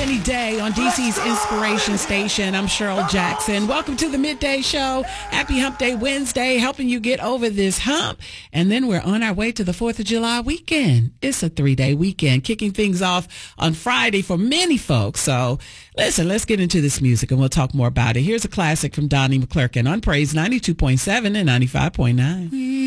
any day on DC's Inspiration Station. I'm Cheryl Jackson. Welcome to the Midday Show. Happy Hump Day Wednesday, helping you get over this hump. And then we're on our way to the 4th of July weekend. It's a 3-day weekend, kicking things off on Friday for many folks. So listen, let's get into this music and we'll talk more about it. Here's a classic from Donnie McClurkin on Praise 92.7 and 95.9.